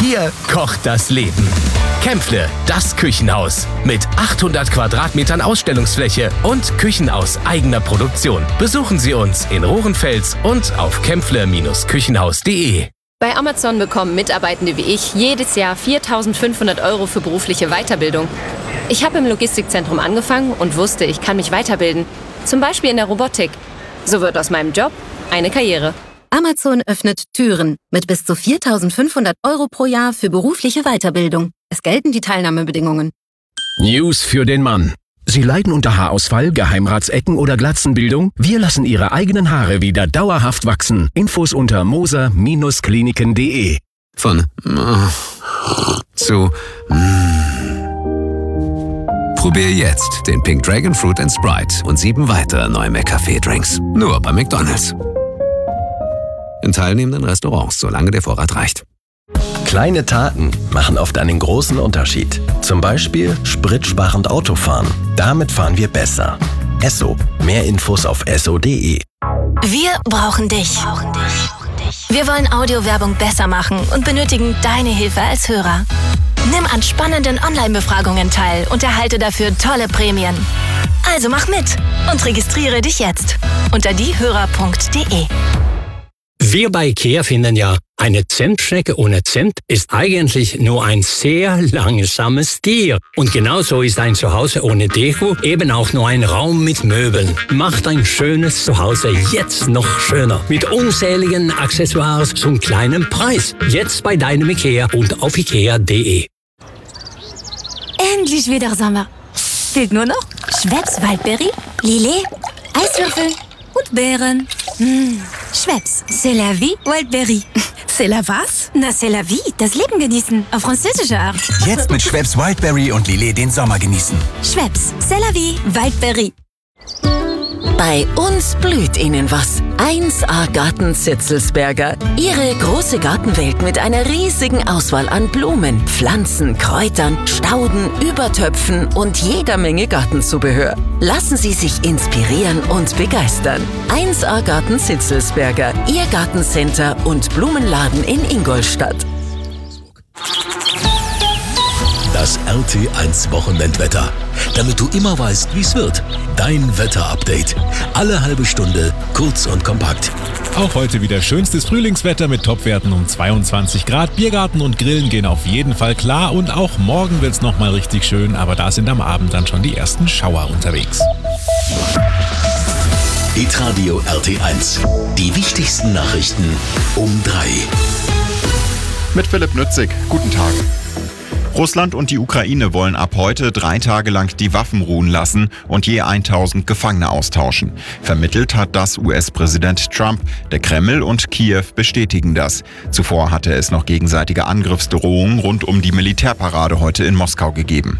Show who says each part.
Speaker 1: Hier kocht das Leben. Kämpfle, das Küchenhaus. Mit 800 Quadratmetern Ausstellungsfläche und Küchen aus eigener Produktion. Besuchen Sie uns in Rohrenfels und auf kämpfle-küchenhaus.de.
Speaker 2: Bei Amazon bekommen Mitarbeitende wie ich jedes Jahr 4.500 € für berufliche Weiterbildung. Ich habe im Logistikzentrum angefangen und wusste, ich kann mich weiterbilden. Zum Beispiel in der Robotik. So wird aus meinem Job eine Karriere.
Speaker 3: Amazon öffnet Türen mit bis zu 4.500 € pro Jahr für berufliche Weiterbildung. Es gelten die Teilnahmebedingungen.
Speaker 1: News für den Mann. Sie leiden unter Haarausfall, Geheimratsecken oder Glatzenbildung? Wir lassen Ihre eigenen Haare wieder dauerhaft wachsen. Infos unter moser-kliniken.de.
Speaker 4: Von zu Probier jetzt den Pink Dragon Fruit & Sprite und 7 weitere neue McCafé-Drinks. Nur bei McDonald's. In teilnehmenden Restaurants, solange der Vorrat reicht.
Speaker 5: Kleine Taten machen oft einen großen Unterschied. Zum Beispiel spritsparend Autofahren. Damit fahren wir besser. Esso. Mehr Infos auf esso.de.
Speaker 6: Wir brauchen dich. Wir wollen Audiowerbung besser machen und benötigen deine Hilfe als Hörer. Nimm an spannenden Online-Befragungen teil und erhalte dafür tolle Prämien. Also mach mit und registriere dich jetzt unter diehörer.de.
Speaker 7: Wir bei IKEA finden ja, eine Zentschnecke ohne Zent ist eigentlich nur ein sehr langsames Tier. Und genauso ist ein Zuhause ohne Deko eben auch nur ein Raum mit Möbeln. Macht ein schönes Zuhause jetzt noch schöner. Mit unzähligen Accessoires zum kleinen Preis. Jetzt bei deinem IKEA und auf ikea.de.
Speaker 6: Endlich wieder Sommer. Fehlt nur noch Schweppes Waldberry, Lillet, Eiswürfel und Beeren. Schweppes, c'est la vie, Wildberry.
Speaker 8: C'est la was?
Speaker 6: Na, c'est la vie, das Leben genießen, auf französische Art.
Speaker 9: Jetzt mit Schweppes Wildberry und Lillet den Sommer genießen.
Speaker 6: Schweppes, c'est la vie, Wildberry.
Speaker 3: Bei uns blüht Ihnen was. 1A Garten Zitzelsberger. Ihre große Gartenwelt mit einer riesigen Auswahl an Blumen, Pflanzen, Kräutern, Stauden, Übertöpfen und jeder Menge Gartenzubehör. Lassen Sie sich inspirieren und begeistern. 1A Garten Zitzelsberger. Ihr Gartencenter und Blumenladen in Ingolstadt.
Speaker 10: Das RT1 Wochenendwetter. Damit du immer weißt, wie es wird. Dein Wetterupdate. Alle halbe Stunde, kurz und kompakt.
Speaker 11: Auch heute wieder schönstes Frühlingswetter mit Topwerten um 22 Grad. Biergarten und Grillen gehen auf jeden Fall klar. Und auch morgen wird es nochmal richtig schön. Aber da sind am Abend dann schon die ersten Schauer unterwegs.
Speaker 10: Hitradio RT1. Die wichtigsten Nachrichten um 3.
Speaker 12: Mit Philipp Nützig. Guten Tag. Russland und die Ukraine wollen ab heute 3 Tage lang die Waffen ruhen lassen und je 1000 Gefangene austauschen. Vermittelt hat das US-Präsident Trump. Der Kreml und Kiew bestätigen das. Zuvor hatte es noch gegenseitige Angriffsdrohungen rund um die Militärparade heute in Moskau gegeben.